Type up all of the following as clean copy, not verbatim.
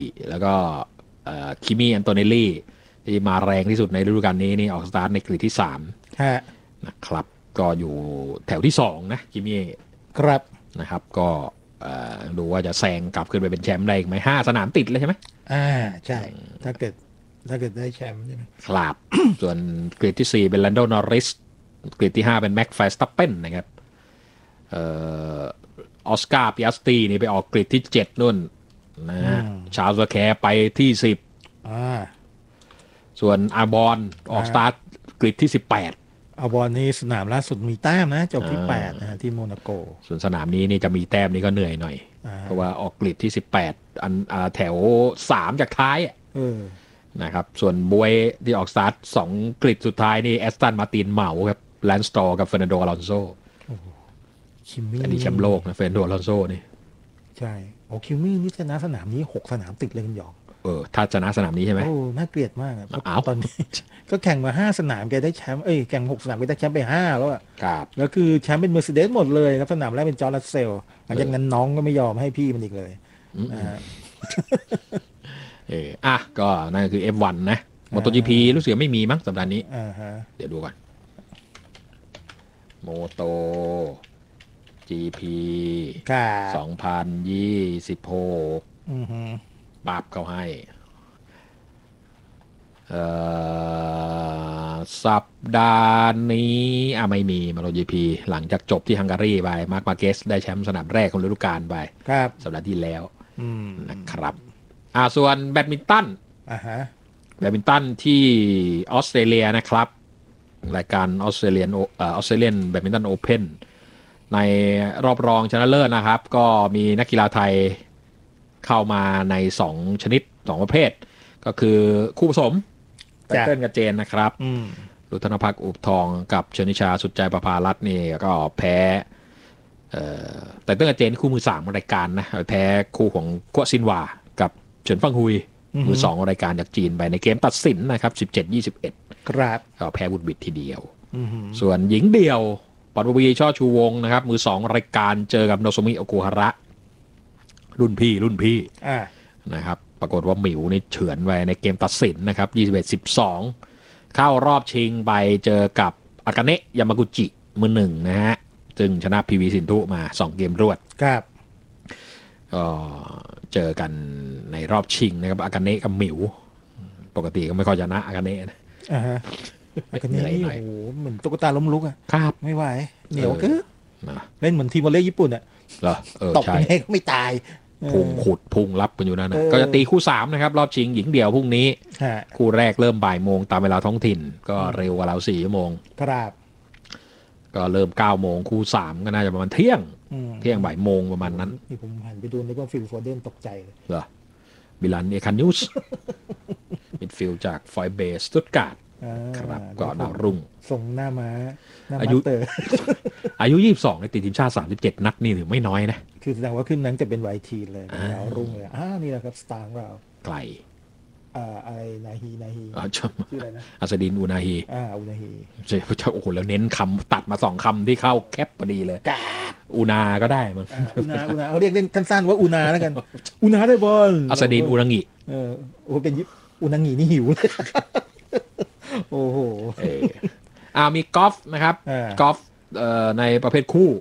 แล้วก็คิมิอันโตเนลลี่ที่มาแรงที่สุดในฤดูกาลนี้นี่ออกสตาร์ทในกรีดที่3 ฮะนะครับก็อยู่แถวที่2นะคิมิครับนะครับก็ดูว่าจะแซงกลับขึ้นไปเป็นแชมป์ได้ไหม5 สนามติดเลยใช่ไหมใช่ถ้าเกิดได้แชมป์ใช่ไหมครับ ส่วนกรีดที่4เป็นแลนโดนอริสกรีดที่5เป็นแม็กแฟร์สตัปเปนนะครับออสการ์ปิอัสตีนี่ไปออกกรีดที่7นู่นนะฮะชาร์ลส์แคร์ไปที่10ส่วนอาร์บอนออกสตาร์ทกรีดที่18 อาร์บอนนี่สนามล่าสุดมีแต้มนะจบที่8นะฮะที่โมนาโกส่วนสนามนี้นี่จะมีแต้มนี่ก็เหนื่อยหน่อยเพราะว่าออกกรีดที่18แถว3จากท้ายนะครับส่วนบวยที่ออกสตาร์ท2กรีดสุดท้ายนี่แอสตันมาตินเหมาครับแลนสตอร์กับเฟรนันโดอลอนโซคิมมี่อันนี้แชมป์โลกนะเฟรนันโดอลอนโซนี่ใช่คิมมี่นี่ชนะสนามนี้6 สนามติดเลยคุณหยองถ้าชนะสนามนี้ใช่ไหมน่าเกลียดมากตอนนี้ก็แข่งมา5 สนามแกได้แชมป์แข่ง6 สนามแกได้แชมป์ไป5แล้วครับแล้วคือแชมป์เป็นเมอร์เซเดสหมดเลยครับสนามแรกเป็นจอร์จ รัสเซลหลังจากนั้นน้องก็ไม่ยอมให้พี่มันอีกเลยก็นั่นคือ F1 นะมอเตอร์ GP รู้สึกไม่มีมั้งสัปดาห์นี้เดี๋ยวดูก่อนโมโต GP 2026ปราบเขาให้สัปดาห์นี้ไม่มีมอเตอร์ GP หลังจากจบที่ฮังการีไปมาร์ค มาเกสได้แชมป์สนามแรกของฤดูกาลไปสัปดาห์ที่แล้วนะครับส่วนแบดมินตันแบดมินตันที่ออสเตรเลียนะครับรายการออสเตรเลียนแบดมินตันโอเพ่นในรอบรองชนะเลิศนะครับก็มีนักกีฬาไทยเข้ามาใน2ชนิด2ประเภทก็คือคู่ผสมไตเติ้ลกับเจนนะครับรุธนภักดิ์อุบทองกับชนิชาสุดใจประภารัตน์นี่ก็แพ้ไตเติ้ลกับเจนคู่มือ3รายการนะแพ้คู่ของกัวซินวากับเฉินฟังฮุยมือ2รายการจากจีนไปในเกมตัดสินนะครับ17-21 ครับก็แพ้บุดบิดทีเดียวส่วนหญิงเดี่ยวปัตวีช่อชูวงนะครับมือ2รายการเจอกับโนโซมิโอกุฮาระรุ่นพี่นะครับปรากฏว่าหมิวนี่เฉือนไปในเกมตัดสินนะครับ21-12เข้ารอบชิงไปเจอกับอากาเนะยามากุจิมือ1นะฮะซึ่งชนะพีวีสินธุมา2เกมรวดครับก็เจอกันในรอบชิงนะครับอากาเนะกับหมิวปกติก็ไม่ค่อยชนะอากาเนะนะอากาเนะนี่โอ้โหเหมือนตุ๊กตาล้มลุกครับไม่ไหวเหนียวคือเล่นเหมือนทีมวอลเลย์ญี่ปุ่นเหรอตกยังไงก็ไม่ตายพุงขุดพุงรับกันอยู่นั่นนะก็จะตีคู่3นะครับรอบชิงหญิงเดี่ยวพรุ่งนี้คู่แรกเริ่มบ่ายโมงตามเวลาท้องถิ่นก็เร็วกว่าเรา4 ชั่วโมงครับก็เริ่ม9 โมงคู่3ก็น่าจะประมาณเที่ยงบ่ายโมงประมาณนั้นนี่ผมหันไปดูนึกว่าฟิลโฟเดนตกใจเลยเหรอบิลันเอคานิวส์มิดฟิลจากฟอยเบสสตุตการ์ดครับก็ดาวรุ่งส่งหน้าม้าอายุ22ในติดทีมชาติ37นัดนี่ถือไม่น้อยนะคือแสดงว่าขึ้นนั้นจะเป็นไวทีเลยดาวรุ่งเลยนี่แหละครับสตาร์เราไกลอะไรนาฮีชื่ออะไรนะอัสดินอูนาฮีอูนาฮีใช่โอ้โหแล้วเน้นคำตัดมา2 คำที่เข้าแคปพอดีเลยอูนาก็ได้มั้งอูนาเขาเรียกสั้นๆว่าอูนาแล้วกันอูนาได้บอลอัสดินอูนางิเป็นอูนางินี่หิวเลยโอ้โหมีกอล์ฟนะครับกอล์ฟในประเภทคู่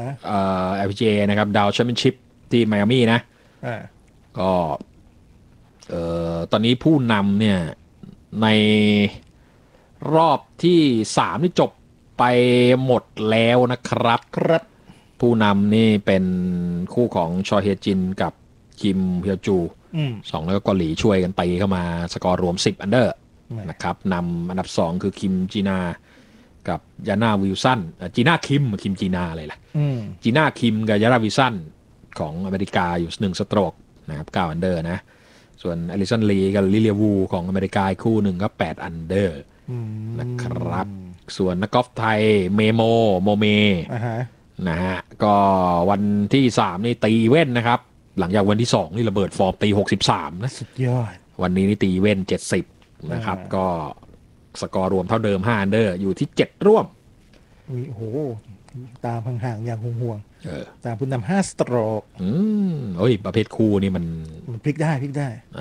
LPGA นะครับดาวแชมเปี้ยนชิพที่ไมอามี่นะก็ตอนนี้ผู้นำเนี่ยในรอบที่3นี่จบไปหมดแล้วนะครับผู้นำนี่เป็นคู่ของชอเฮจินกับคิมเฮียจู2แล้วก็เกาหลีช่วยกันตีเข้ามาสกอร์รวม10 อันเดอร์นะครับนำอันดับ2คือคิมจีนากับยาน่าวิลสันจีน่าคิมจีนาอะไรล่ะจีน่าคิมกับยาน่าวิลสันของอเมริกาอยู่1 สโตรกนะครับ9 อันเดอร์นะส่วนอลิสันลีกับลิเลียวูของอเมริกาคู่หนึ่งก็8 อันเดอร์นะครับส่วนนักกอล์ฟไทยโมเมนะฮะก็วันที่3นี่ตีเว้นนะครับหลังจากวันที่2นี่ระเบิดฟอร์มตี63นะสุดยอดวันนี้นี่ตีเว้น70นะครับก็สกอร์รวมเท่าเดิม5 อันเดอร์อยู่ที่7 ร่วมมีโอ้โหตามห่างๆอย่างห่วงๆตามผู้นำ5 สโตรกโอ้ยประเภทคู่นี่มันพลิกได้